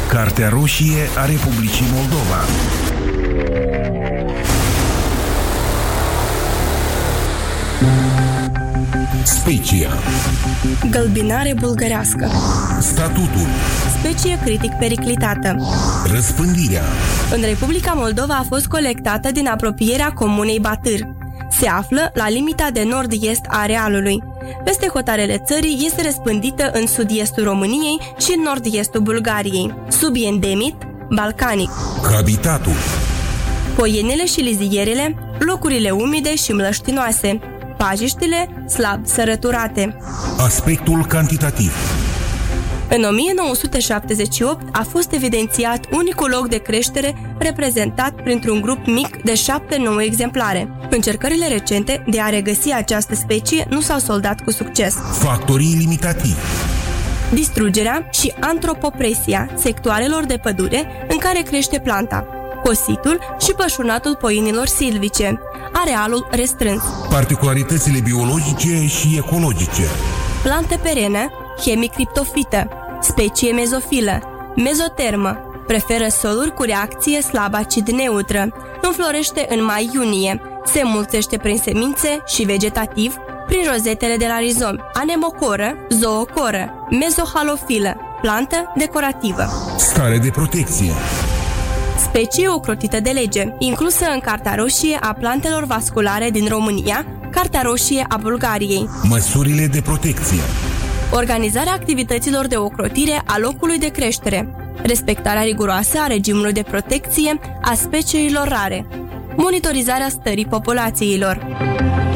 Cartea roșie a Republicii Moldova. Specia. Gălbinare bulgărească. Statutul. Specie critic periclitată. Răspândirea. În Republica Moldova a fost colectată din apropierea comunei Batâr. Se află la limita de nord-est a arealului. Peste hotarele țării este răspândită în sud-estul României și în nord-estul Bulgariei. Subendemit, balcanic. Habitatul. Poienele și lizierele, locurile umide și mlăștinoase. Pajiștile slab sărăturate. Aspectul cantitativ. În 1978 a fost evidențiat unicul loc de creștere reprezentat printr-un grup mic de 7-9 exemplare. Încercările recente de a regăsi această specie nu s-au soldat cu succes. Factorii limitativi. Distrugerea și antropopresia sectoarelor de pădure în care crește planta, cositul și pășunatul poienilor silvice, arealul restrâns. Particularitățile biologice și ecologice. Plantă perenă, hemicriptofită, specie mezofilă, mezotermă, preferă soluri cu reacție slab acid-neutră, înflorește în mai-iunie, se înmulțește prin semințe și vegetativ prin rozetele de la rizom, anemocoră, zoocoră, mezohalofilă, plantă decorativă. Stare de protecție. Specie ocrotită de lege, inclusă în Cartea roșie a plantelor vasculare din România, Cartea roșie a Bulgariei. Măsurile de protecție. Organizarea activităților de ocrotire a locului de creștere, respectarea riguroasă a regimului de protecție a speciilor rare, monitorizarea stării populațiilor.